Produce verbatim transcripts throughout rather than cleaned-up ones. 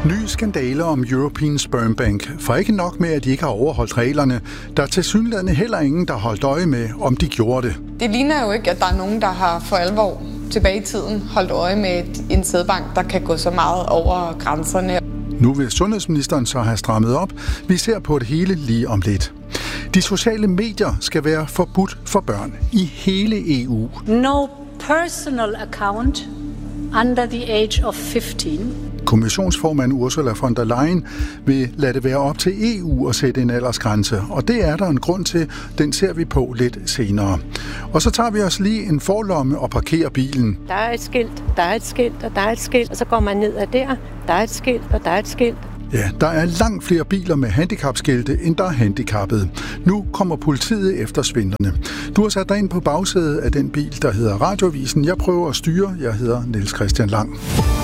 Nye skandaler om European Sperm Bank. For ikke nok med, at de ikke har overholdt reglerne, der er tilsyneladende heller ingen, der har holdt øje med, om de gjorde det. Det ligner jo ikke, at der er nogen, der har for alvor tilbage i tiden holdt øje med en sædbank, der kan gå så meget over grænserne. Nu vil sundhedsministeren så have strammet op. Vi ser på det hele lige om lidt. De sociale medier skal være forbudt for børn i hele E U. No personal account under the age of femten. Kommissionsformand Ursula von der Leyen vil lade det være op til E U at sætte en aldersgrænse, og det er der en grund til. Den ser vi på lidt senere. Og så tager vi os lige en forlomme og parkerer bilen. Der er et skilt, der er et skilt, og der er et skilt, og så går man ned ad der. Der er et skilt, og der er et skilt. Ja, der er langt flere biler med handicapskilte, end der er handicappede. Nu kommer politiet efter svindlerne. Du har sat dig ind på bagsædet af den bil, der hedder Radiovisen. Jeg prøver at styre. Jeg hedder Niels Christian Lang.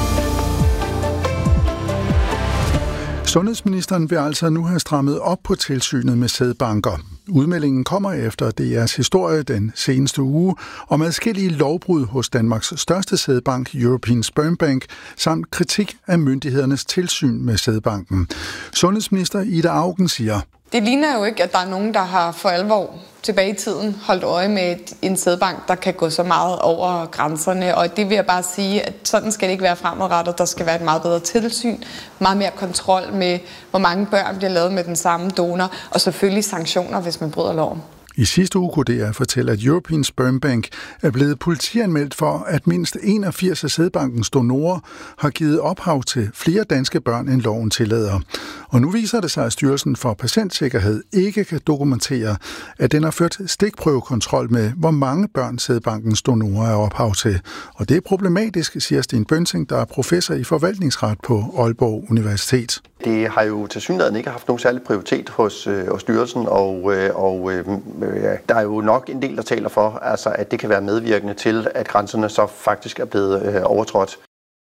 Sundhedsministeren vil altså nu have strammet op på tilsynet med sædbanker. Udmeldingen kommer efter D R's historie den seneste uge om adskillige lovbrud hos Danmarks største sædbank, European Sperm Bank, samt kritik af myndighedernes tilsyn med sædbanken. Sundhedsminister Ida Auken siger: Det ligner jo ikke, at der er nogen, der har for alvor tilbage i tiden holdt øje med en sædbank, der kan gå så meget over grænserne. Og det vil jeg bare sige, at sådan skal det ikke være fremadrettet. Der skal være et meget bedre tilsyn, meget mere kontrol med, hvor mange børn bliver lavet med den samme donor, og selvfølgelig sanktioner, hvis man bryder loven. I sidste uge kunne D R fortælle, at European Sperm Bank er blevet politianmeldt for, at mindst enogfirs af sædbankens donorer har givet ophav til flere danske børn, end loven tillader. Og nu viser det sig, at Styrelsen for Patientsikkerhed ikke kan dokumentere, at den har ført stikprøvekontrol med, hvor mange børn sædbankens donorer er ophav til. Og det er problematisk, siger Sten Bønsing, der er professor i forvaltningsret på Aalborg Universitet. Det har jo tilsyneladende ikke haft nogen særlig prioritet hos, øh, hos styrelsen, og, øh, og øh, der er jo nok en del, der taler for, altså, at det kan være medvirkende til, at grænserne så faktisk er blevet øh, overtrådt.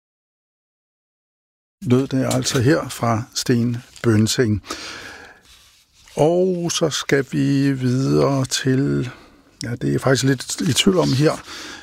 Lød det altså her fra Sten Bønsing. Og så skal vi videre til, ja, det er faktisk lidt i tvivl om her,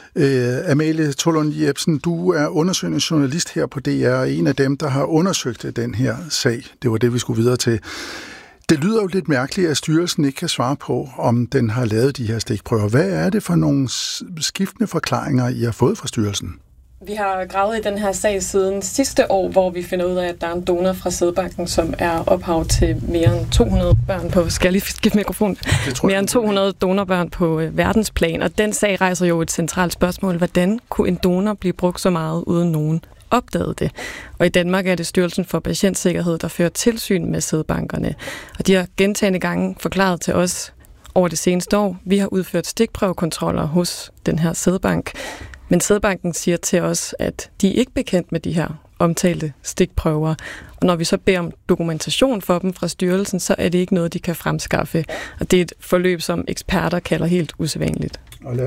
Uh, Amalie Tolund Jebsen, du er undersøgende journalist her på D R, og en af dem, der har undersøgt den her sag. Det var det, vi skulle videre til. Det lyder jo lidt mærkeligt, at styrelsen ikke kan svare på, om den har lavet de her stikprøver. Hvad er det for nogle skiftende forklaringer, I har fået fra styrelsen? Vi har gravet i den her sag siden sidste år, hvor vi finder ud af, at der er en donor fra sædbanken, som er ophav til mere end to hundrede børn på, skal jeg lige skifte mikrofon, mere end to hundrede donorbørn på øh, verdensplan. Og den sag rejser jo et centralt spørgsmål. Hvordan kunne en donor blive brugt så meget, uden nogen opdagede det? Og i Danmark er det Styrelsen for Patientsikkerhed, der fører tilsyn med sædbankerne. Og de har gentagne gange forklaret til os over det seneste år, vi har udført stikprøvekontroller hos den her sædbank. Men sædbanken siger til os, at de er ikke bekendt med de her omtalte stikprøver. Og når vi så beder om dokumentation for dem fra styrelsen, så er det ikke noget, de kan fremskaffe. Og det er et forløb, som eksperter kalder helt usædvanligt.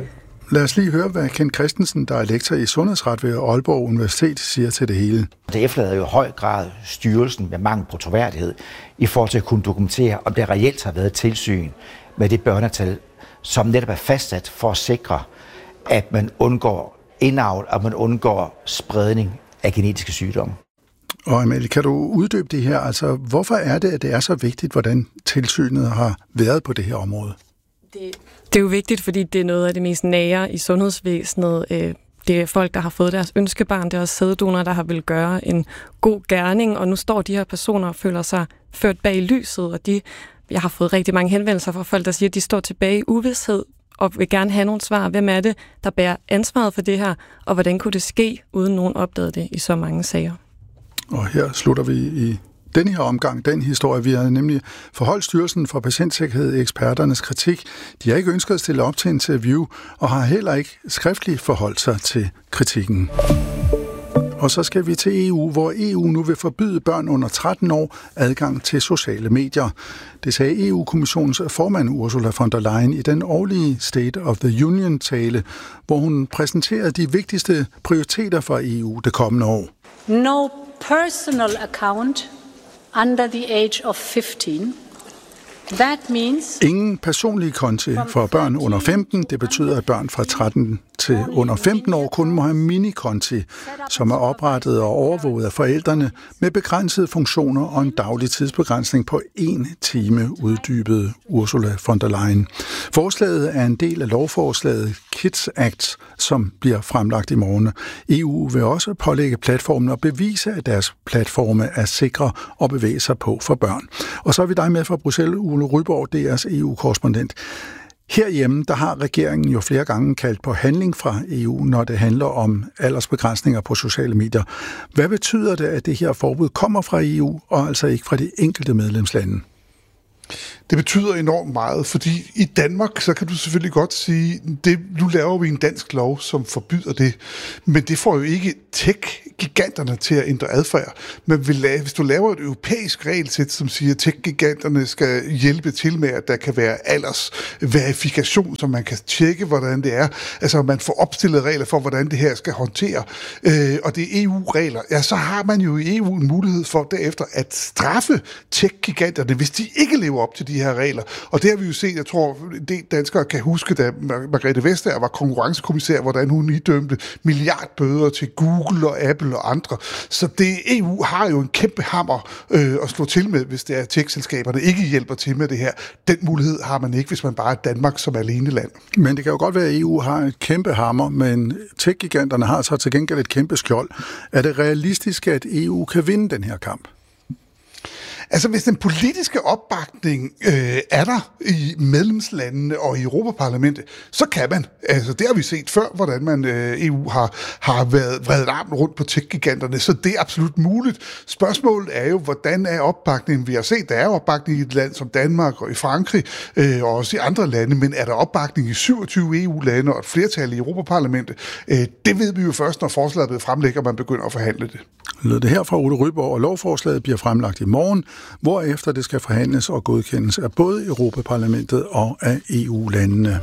Lad os lige høre, hvad Ken Christensen, der er lektor i sundhedsret ved Aalborg Universitet, siger til det hele. Det efterlader jo i høj grad styrelsen med mangel på troværdighed i forhold til at kunne dokumentere, om der reelt har været tilsyn med det børnetal, som netop er fastsat for at sikre, at man undgår indavl, og man undgår spredning af genetiske sygdomme. Og Amalie, kan du uddybe det her? Altså, hvorfor er det, at det er så vigtigt, hvordan tilsynet har været på det her område? Det, det er jo vigtigt, fordi det er noget af det mest nære i sundhedsvæsenet. Det er folk, der har fået deres ønskebarn. Det er også sæddonorer, der har vil gøre en god gerning. Og nu står de her personer og føler sig ført bag i lyset. Og de, jeg har fået rigtig mange henvendelser fra folk, der siger, at de står tilbage i uvished og vil gerne have nogle svar. Hvem er det, der bærer ansvaret for det her? Og hvordan kunne det ske, uden nogen opdagede det i så mange sager? Og her slutter vi i denne her omgang, den historie. Vi har nemlig forholdt Styrelsen for Patientsikkerhed eksperternes kritik. De har ikke ønsket at stille op til interview, og har heller ikke skriftligt forholdt sig til kritikken. Og så skal vi til E U, hvor E U nu vil forbyde børn under tretten år adgang til sociale medier. Det sagde E U-kommissionens formand Ursula von der Leyen i den årlige State of the Union-tale, hvor hun præsenterede de vigtigste prioriteter for E U det kommende år. No personal account under the age of femten. That means Ingen personlige konti for børn under femten. Det betyder, at børn fra tretten til under femten år kun må have minikonti, som er oprettet og overvåget af forældrene med begrænsede funktioner og en daglig tidsbegrænsning på en time, uddybede Ursula von der Leyen. Forslaget er en del af lovforslaget Kids Act, som bliver fremlagt i morgen. E U vil også pålægge platformen og bevise, at deres platforme er sikre at bevæge sig på for børn. Og så er vi dig med fra Bruxelles, Ole Ryborg, D R's E U-korrespondent. Herhjemme, der har regeringen jo flere gange kaldt på handling fra E U, når det handler om aldersbegrænsninger på sociale medier. Hvad betyder det, at det her forbud kommer fra E U, og altså ikke fra de enkelte medlemslande? Det betyder enormt meget, fordi i Danmark, så kan du selvfølgelig godt sige, det, nu laver vi en dansk lov, som forbyder det, men det får jo ikke tech-giganterne til at ændre adfærd. Men hvis du laver et europæisk regelsæt, som siger, at tech-giganterne skal hjælpe til med, at der kan være aldersverifikation, så man kan tjekke, hvordan det er, altså man får opstillet regler for, hvordan det her skal håndtere, øh, og det er E U-regler, ja, så har man jo i E U en mulighed for derefter at straffe tech-giganterne, hvis de ikke lever op til de her regler. Og det har vi jo set, jeg tror, det danskere kan huske, da Margrethe Vestager var konkurrencekommissær, hvordan hun idømte milliardbøder til Google og Apple og andre. Så det E U har jo en kæmpe hammer øh, at slå til med, hvis det er tech-selskaberne ikke hjælper til med det her. Den mulighed har man ikke, hvis man bare er Danmark som alene land. Men det kan jo godt være, at E U har et kæmpe hammer, men tech-giganterne har så til gengæld et kæmpe skjold. Er det realistisk, at E U kan vinde den her kamp? Altså, hvis den politiske opbakning øh, er der i medlemslandene og i Europaparlamentet, så kan man. Altså, det har vi set før, hvordan man øh, E U har, har været vredet armen rundt på tech-giganterne, så det er absolut muligt. Spørgsmålet er jo, hvordan er opbakningen? Vi har set, der er opbakning i et land som Danmark og i Frankrig, øh, og også i andre lande, men er der opbakning i syvogtyve E U-lande og et flertal i Europaparlamentet? Øh, det ved vi jo først, når forslaget er blevet fremlagt, og man begynder at forhandle det. Lød det her fra Ole Ryborg, og lovforslaget bliver fremlagt i morgen, hvorefter det skal forhandles og godkendes af både Europaparlamentet og af E U-landene.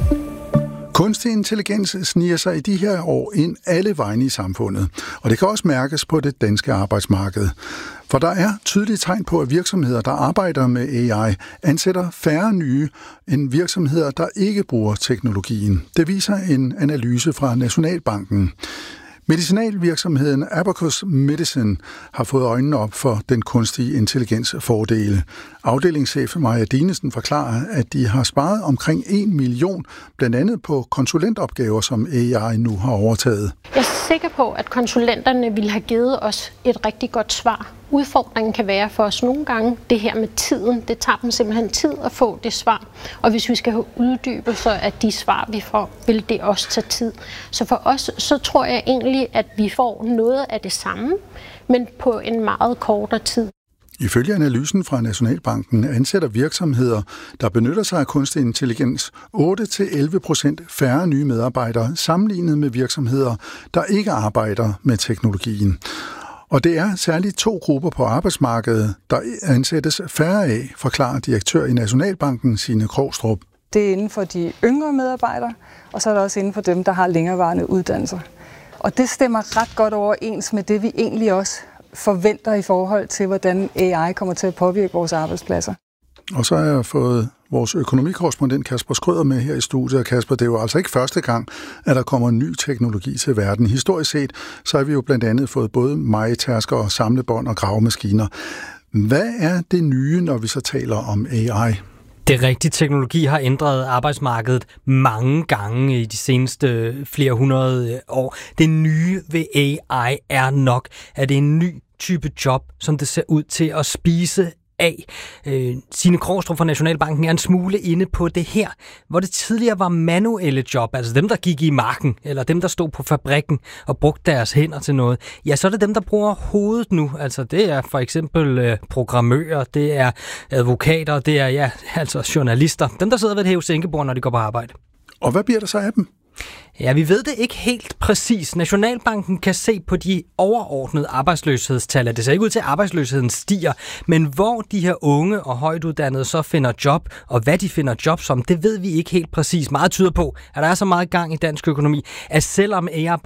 Kunstig intelligens sniger sig i de her år ind alle vegne i samfundet, og det kan også mærkes på det danske arbejdsmarked. For der er tydelige tegn på, at virksomheder, der arbejder med A I, ansætter færre nye end virksomheder, der ikke bruger teknologien. Det viser en analyse fra Nationalbanken. Medicinalvirksomheden Abacus Medicine har fået øjnene op for den kunstige intelligens fordele. Afdelingschef Maja Dinesen forklarer, at de har sparet omkring en million, blandt andet på konsulentopgaver, som A I nu har overtaget. Jeg er sikker på, at konsulenterne ville have givet os et rigtig godt svar. Udfordringen kan være for os nogle gange det her med tiden. Det tager dem simpelthen tid at få det svar. Og hvis vi skal have uddybelser af de svar, vi får, vil det også tage tid. Så for os, så tror jeg egentlig, at vi får noget af det samme, men på en meget kortere tid. Ifølge analysen fra Nationalbanken ansætter virksomheder, der benytter sig af kunstig intelligens, otte til elleve procent færre nye medarbejdere sammenlignet med virksomheder, der ikke arbejder med teknologien. Og det er særligt to grupper på arbejdsmarkedet, der ansættes færre af, forklarer direktør i Nationalbanken Signe Krogstrup. Det er inden for de yngre medarbejdere, og så er det også inden for dem, der har længerevarende uddannelser. Og det stemmer ret godt overens med det, vi egentlig også forventer i forhold til, hvordan A I kommer til at påvirke vores arbejdspladser. Og så har jeg fået vores økonomikorrespondent Kasper Skrøder med her i studiet. Og Kasper, det er jo altså ikke første gang, at der kommer ny teknologi til verden. Historisk set, så har vi jo blandt andet fået både mejetærsker og samlebånd og gravemaskiner. Hvad er det nye, når vi så taler om A I? Det rigtige teknologi har ændret arbejdsmarkedet mange gange i de seneste flere hundrede år. Det nye ved A I er nok, at det er en ny type job, som det ser ud til at spise af. Øh, Signe Krogstrup fra Nationalbanken er en smule inde på det her, hvor det tidligere var manuelle job, altså dem, der gik i marken, eller dem, der stod på fabrikken og brugte deres hænder til noget. Ja, så er det dem, der bruger hovedet nu. Altså det er for eksempel øh, programmører, det er advokater, det er ja, altså journalister. Dem, der sidder ved et hæve-sænkebord, når de går på arbejde. Og hvad bliver der så af dem? Ja, vi ved det ikke helt præcis. Nationalbanken kan se på de overordnede arbejdsløshedstal, at det ser ikke ud til, at arbejdsløsheden stiger, men hvor de her unge og højtuddannede så finder job, og hvad de finder job som, det ved vi ikke helt præcis. Meget tyder på, at der er så meget gang i dansk økonomi, at selvom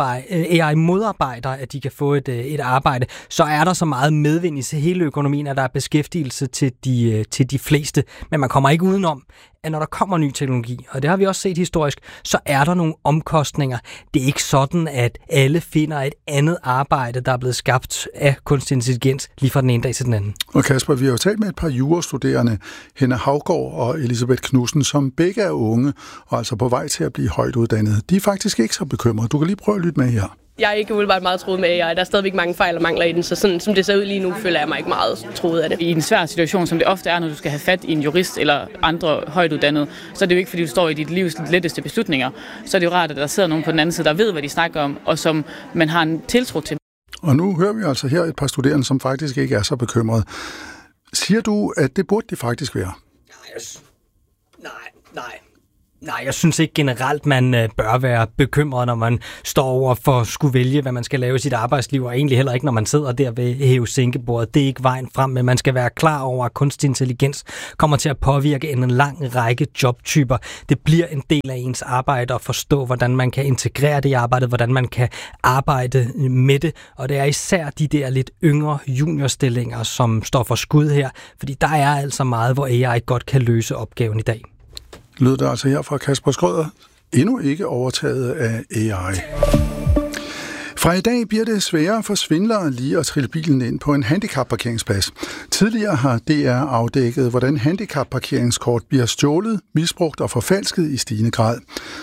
A I modarbejder, at de kan få et, et arbejde, så er der så meget medvind i hele økonomien, at der er beskæftigelse til de, til de fleste. Men man kommer ikke udenom, at når der kommer ny teknologi, og det har vi også set historisk, så er der nogle omkostninger omkostninger. Det er ikke sådan, at alle finder et andet arbejde, der er blevet skabt af kunstig intelligens lige fra den ene dag til den anden. Og Kasper, vi har jo talt med et par jurastuderende, Henna Havgård og Elisabeth Knudsen, som begge er unge og altså på vej til at blive højt uddannede. De er faktisk ikke så bekymrede. Du kan lige prøve at lytte med her. Jeg er ikke umiddelbart meget troet med A I. Der er stadigvæk mange fejl og mangler i den, så sådan som det ser ud lige nu, føler jeg mig ikke meget troet af det. I en svær situation, som det ofte er, når du skal have fat i en jurist eller andre højtuddannede, så er det jo ikke, fordi du står i dit livs letteste beslutninger. Så er det jo rart, at der sidder nogen på den anden side, der ved, hvad de snakker om, og som man har en tiltro til. Og nu hører vi altså her et par studerende, som faktisk ikke er så bekymrede. Siger du, at det burde de faktisk være? Nej, nej. Nej, jeg synes ikke generelt, man øh, bør være bekymret, når man står over for at skulle vælge, hvad man skal lave i sit arbejdsliv, og egentlig heller ikke, når man sidder der ved hæve-sænkebordet. Det er ikke vejen frem, men man skal være klar over, at kunstig intelligens kommer til at påvirke en lang række jobtyper. Det bliver en del af ens arbejde at forstå, hvordan man kan integrere det i arbejdet, hvordan man kan arbejde med det, og det er især de der lidt yngre juniorstillinger, som står for skud her, fordi der er altså meget, hvor A I godt kan løse opgaven i dag. Lød der altså her fra Kasper Schrøder, endnu ikke overtaget af A I. Fra i dag bliver det sværere for svindlere lige at trille bilen ind på en handicapparkeringsplads. Tidligere har D R afdækket, hvordan handicapparkeringskort bliver stjålet, misbrugt og forfalsket i stigende grad.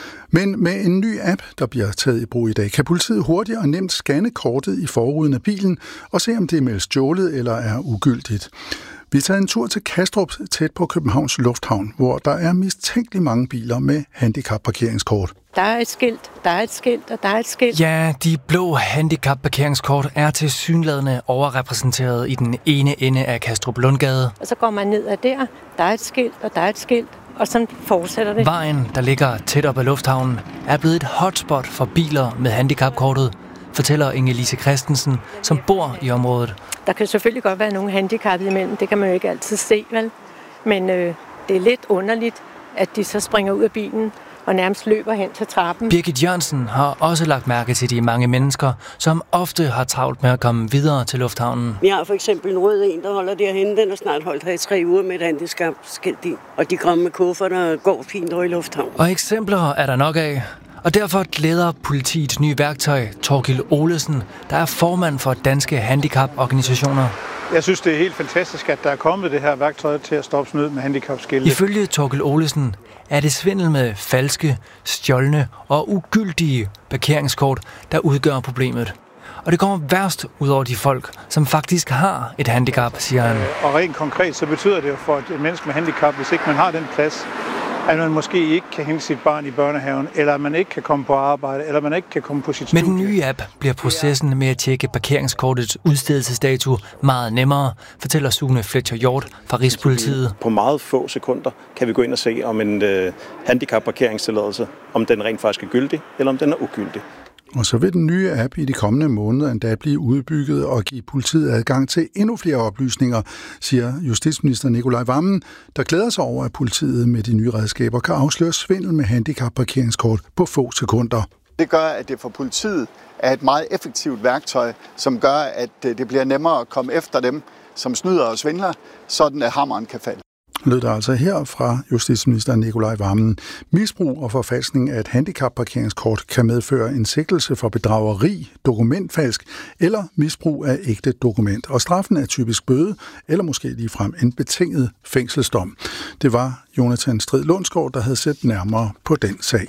Men med en ny app, der bliver taget i brug i dag, kan politiet hurtigt og nemt scanne kortet i forruden af bilen og se, om det er meldt stjålet eller er ugyldigt. Vi har taget en tur til Kastrup, tæt på Københavns Lufthavn, hvor der er mistænkeligt mange biler med handicapparkeringskort. Der er et skilt, der er et skilt, og der er et skilt. Ja, de blå handicapparkeringskort er tilsyneladende overrepræsenteret i den ene ende af Kastrup Lundgade. Og så går man ned ad der, der er et skilt, og der er et skilt, og så fortsætter det. Vejen, der ligger tæt op ad lufthavnen, er blevet et hotspot for biler med handicapkortet, fortæller Inge-Lise Christensen, som bor i området. Der kan selvfølgelig godt være nogle handicappede imellem, det kan man jo ikke altid se, vel? Men øh, det er lidt underligt, at de så springer ud af bilen og nærmest løber hen til trappen. Birgit Jørgensen har også lagt mærke til de mange mennesker, som ofte har travlt med at komme videre til lufthavnen. Vi har for eksempel en rød en, der holder derhenne. Den har snart holdt her i tre uger med et handicapskilt i. Og de kommer med kufferter og går fint over i lufthavnen. Og eksempler er der nok af. Og derfor glæder politiets nye værktøj, Torkild Olesen, der er formand for Danske Handicaporganisationer. Jeg synes, det er helt fantastisk, at der er kommet det her værktøj til at stoppe snyd med handicapskilte. Ifølge Torkild Olesen er det svindel med falske, stjålne og ugyldige parkeringskort, der udgør problemet. Og det kommer værst ud over de folk, som faktisk har et handicap, siger han. Og rent konkret så betyder det jo for et menneske med handicap, hvis ikke man har den plads, at man måske ikke kan hente sit barn i børnehaven, eller man ikke kan komme på arbejde, eller man ikke kan komme på sit studie. Med den nye app bliver processen med at tjekke parkeringskortets udstedelsesdato meget nemmere, fortæller Sune Fletcher Hjort fra Rigspolitiet. På meget få sekunder kan vi gå ind og se, om en øh, handicapparkeringstilladelse, om den rent faktisk er gyldig, eller om den er ugyldig. Og så vil den nye app i de kommende måneder endda blive udbygget og give politiet adgang til endnu flere oplysninger, siger justitsminister Nicolai Wammen, der glæder sig over, at politiet med de nye redskaber kan afsløre svindel med handicapparkeringskort på få sekunder. Det gør, at det for politiet er et meget effektivt værktøj, som gør, at det bliver nemmere at komme efter dem, som snyder og svindler, sådan at hammeren kan falde. Lød der altså her fra justitsminister Nicolai Wammen. Misbrug og forfalskning af et handicapparkeringskort kan medføre en sigtelse for bedrageri, dokumentfalsk eller misbrug af ægte dokument. Og straffen er typisk bøde eller måske ligefrem en betinget fængselsdom. Det var Jonathan Strid Lundsgaard, der havde set nærmere på den sag.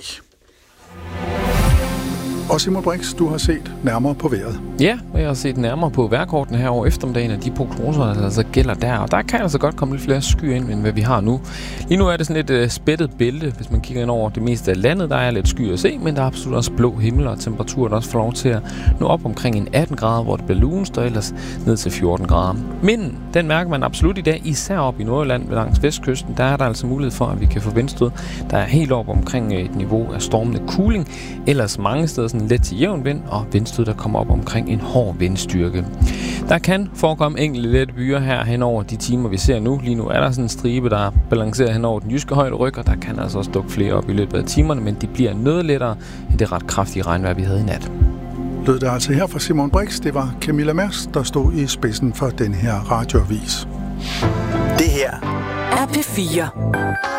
Og Simon Brix, du har set nærmere på vejret. Ja, og jeg har set nærmere på vejrkortene her over eftermiddagen, og de prognoser, der altså gælder der. Og der kan altså godt komme lidt flere skyer ind, end hvad vi har nu. Lige nu er det sådan et uh, spættet bælte, hvis man kigger ind over det meste af landet. Der er lidt skyer at se, men der er absolut også blå himmel, og temperaturen også får lov til at nå op omkring en atten grader, hvor det bliver lunest, og ellers ned til fjorten grader. Men den mærker man absolut i dag, især op i Nordjylland langs vestkysten. Der er der altså mulighed for, at vi kan få vindstød, der er helt op omkring et niveau af stormende kuling. Ellers mange steder sådan let til jævn vind, og vindstød, der kommer op omkring en hård vindstyrke. Der kan forekomme enkelte lette byer her hen over de timer, vi ser nu. Lige nu er der sådan en stribe, der balancerer hen over den jyske højde ryg, og der kan altså også dukke flere op i løbet af timerne, men de bliver noget lettere end det ret kraftige regnvejr, vi havde i nat. Lød det altså her fra Simon Brix. Det var Camilla Mers, der stod i spidsen for den her radioavis. Det her er P fire.